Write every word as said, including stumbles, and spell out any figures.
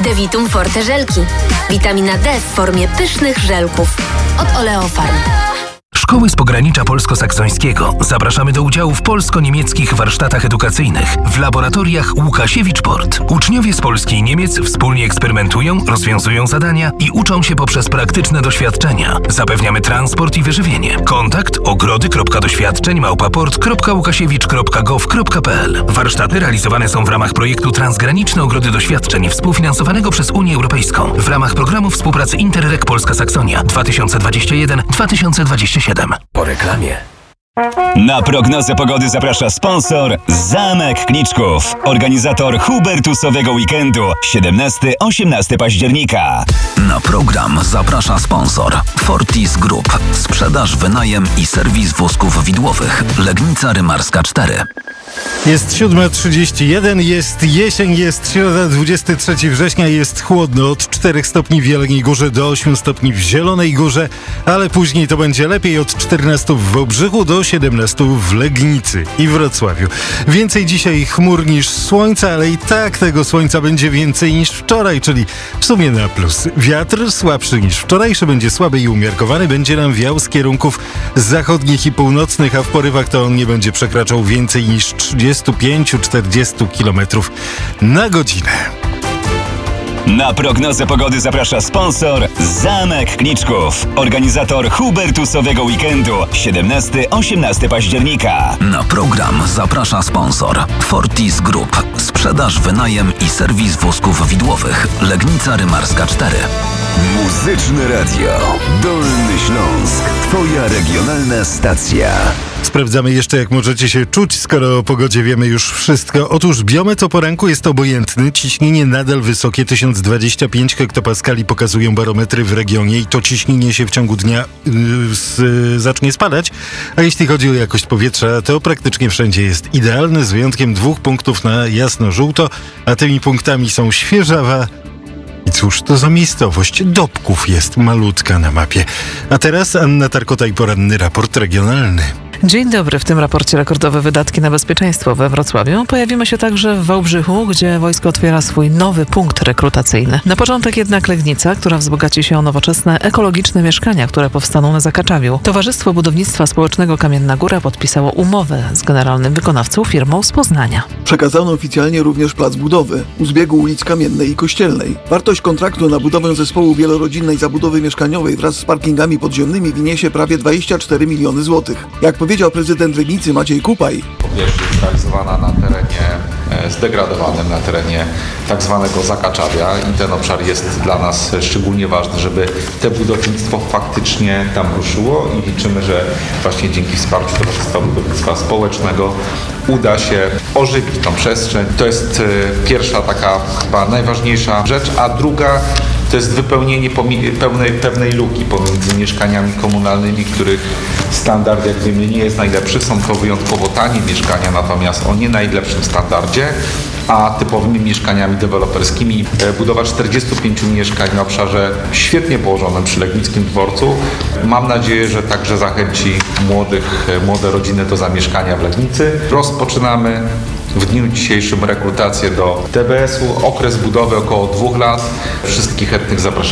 Devitum Forte żelki. Witamina D w formie pysznych żelków. Od Oleofarm. Szkoły z pogranicza polsko-saksońskiego. Zapraszamy do udziału w polsko-niemieckich warsztatach edukacyjnych w laboratoriach Łukasiewicz-Port. Uczniowie z Polski i Niemiec wspólnie eksperymentują, rozwiązują zadania i uczą się poprzez praktyczne doświadczenia. Zapewniamy transport i wyżywienie. Kontakt ogrody kropka doświadczeń małpa port kropka łukasiewicz kropka gov kropka p l. Warsztaty realizowane są w ramach projektu Transgraniczne Ogrody Doświadczeń współfinansowanego przez Unię Europejską w ramach programu współpracy Interreg Polska Saksonia dwa tysiące dwadzieścia jeden dwa tysiące dwadzieścia siedem. Po reklamie. Na prognozę pogody zaprasza sponsor Zamek Kniczków, organizator Hubertusowego Weekendu siedemnastego do osiemnastego października. Na program zaprasza sponsor Fortis Group. Sprzedaż, wynajem i serwis wózków widłowych. Legnica Rymarska cztery. Jest siódma trzydzieści jeden, jest jesień, jest środa, dwudziestego trzeciego września, jest chłodno od czterech stopni w Jeleniej Górze do ośmiu stopni w Zielonej Górze, ale później to będzie lepiej, od czternastu w Wałbrzychu do siedemnastu w Legnicy i Wrocławiu. Więcej dzisiaj chmur niż słońca, ale i tak tego słońca będzie więcej niż wczoraj, czyli w sumie na plus. Wiatr słabszy niż wczorajszy, będzie słaby i umiarkowany, będzie nam wiał z kierunków zachodnich i północnych, a w porywach to on nie będzie przekraczał więcej niż trzydzieści pięć do czterdziestu kilometrów na godzinę. Na prognozę pogody zaprasza sponsor Zamek Kniczków, organizator Hubertusowego Weekendu siedemnastego do osiemnastego października. Na program zaprasza sponsor Fortis Group. Sprzedaż, wynajem i serwis wózków widłowych. Legnica Rymarska cztery. Muzyczne Radio Dolny Śląsk. Twoja regionalna stacja. Sprawdzamy jeszcze, jak możecie się czuć, skoro o pogodzie wiemy już wszystko. Otóż biometr o poranku jest obojętny, ciśnienie nadal wysokie, tysiąc dwadzieścia pięć hektopaskali pokazują barometry w regionie i to ciśnienie się w ciągu dnia yy, z, zacznie spadać. A jeśli chodzi o jakość powietrza, to praktycznie wszędzie jest idealne, z wyjątkiem dwóch punktów na jasno-żółto, a tymi punktami są Świeżawa i cóż to za miejscowość? Dobków jest malutka na mapie. A teraz Anna Tarkota i poranny raport regionalny. Dzień dobry. W tym raporcie rekordowe wydatki na bezpieczeństwo we Wrocławiu. Pojawimy się także w Wałbrzychu, gdzie wojsko otwiera swój nowy punkt rekrutacyjny. Na początek jednak Legnica, która wzbogaci się o nowoczesne, ekologiczne mieszkania, które powstaną na Zakaczawiu. Towarzystwo Budownictwa Społecznego Kamienna Góra podpisało umowę z generalnym wykonawcą, firmą z Poznania. Przekazano oficjalnie również plac budowy u zbiegu ulic Kamiennej i Kościelnej. Wartość kontraktu na budowę zespołu wielorodzinnej zabudowy mieszkaniowej wraz z parkingami podziemnymi wyniesie prawie dwadzieścia cztery miliony złotych. Jak powiedział prezydent Legnicy Maciej Kupaj, powierzchnia jest realizowana na terenie zdegradowanym, na terenie tak zwanego Zakaczawia i ten obszar jest dla nas szczególnie ważny, żeby te budownictwo faktycznie tam ruszyło i liczymy, że właśnie dzięki wsparciu Towarzystwa Budownictwa Społecznego uda się ożywić tą przestrzeń. To jest pierwsza taka chyba najważniejsza rzecz, a druga to jest wypełnienie pełnej, pewnej luki pomiędzy mieszkaniami komunalnymi, których standard, jak wiemy, nie jest najlepszy. Są to wyjątkowo tanie mieszkania, natomiast o nie najlepszym standardzie, a typowymi mieszkaniami deweloperskimi. Budowa czterdziestu pięciu mieszkań na obszarze świetnie położonym przy Legnickim Dworcu. Mam nadzieję, że także zachęci młodych, młode rodziny do zamieszkania w Legnicy. Rozpoczynamy w dniu dzisiejszym rekrutację do T B S u. Okres budowy około dwóch lat. Wszystkich chętnych zapraszamy.